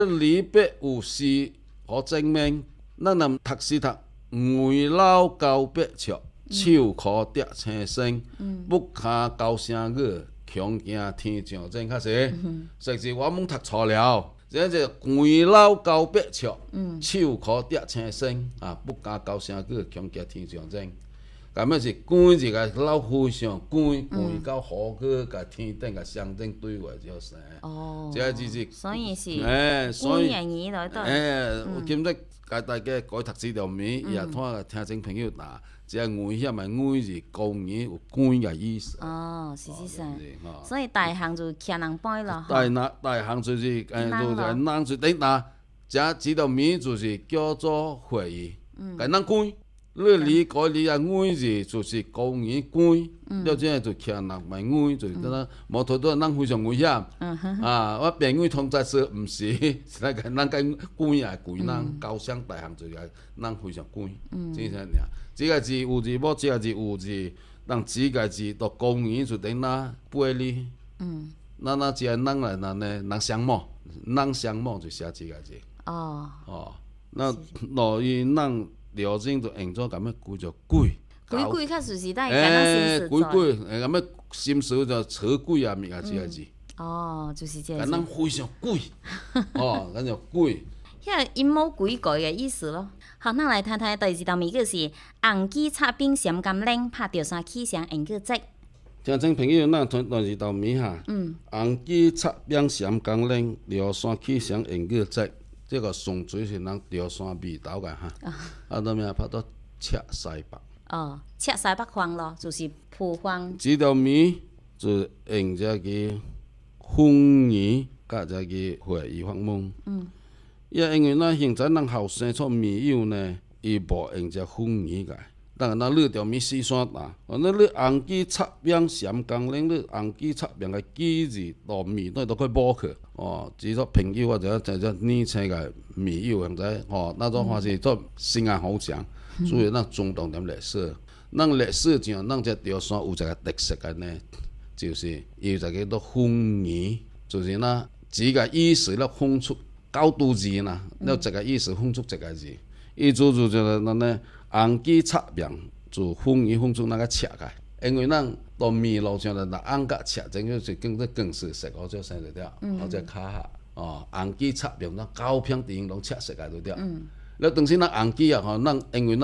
离别有诗可正面，咱若读诗读围老交别处，手可摘青山，木卡高声语，强行天上征。较实，实是我懵读错了。这是围老交别处，手可摘青山，木加高声语，强行天上征。咁么是关一个老和尚，关到河去，甲天顶甲上顶对话就生。这就是所以是所以官人来到。 有今日甲大家改读这条名，也通听众朋友拿，这危险的危字，公然有官的意思。 是。所以大项就徛人背咯。 大项就是人就顶拿，这条名就是叫做会议，甲人官。你离改你啊，危字就是公然官，了这就徛人卖危，就是咱摩托车咱非常危险。我朋友通在说，毋是，是来甲咱跟官也贵，咱高尚大项就是咱非常贵，真正尔。这个字有字无，这个字有字，咱这个字都公然就等咱背哩。咱只人来人相貌，人相貌就写这个字。那老伊咱。聊天就用做咁样，叫做鬼。 鬼较实是咱会感觉心事。 鬼，咁样心事就扯鬼啊，物啊，这个字。 就是这个字。 咱非常鬼，咱就鬼。 遐阴谋诡怪的意思咯。好，咱来谈谈第二道谜语是红鸡插冰咸甘冷，拍着山起上用个节。 听众朋友，咱谈第二道谜哈。红鸡插冰咸甘冷，聊山起上用个节。这个上水是人钓山味道个哈，当面拍到赤西北。 赤西北方咯，就是蒲方。 这条谜就用这个风语甲这个会议法门。也因为咱现在咱后生出谜语呢，伊无用这风语个。当然，你条谜四山答，你红鸡插边咸甘冷，你红鸡插边个鸡字落谜都可以补去。只做朋友或者年轻个谜语，现在那种话是做新啊好强，所以咱尊重点历史。咱历史上，咱这条山有一个特色个呢，就是有一个都风语，就是咱一个意思了分出9度字啦，了一个意思分出一个字，伊就是咱呢。红鸡插面就风雨风出那个赤个，因为咱到面路上的红甲赤，真就是更是色好少生得了，或者卡下红鸡插面咱9片电拢赤色个对了。了当时咱红鸡啊，咱因为咱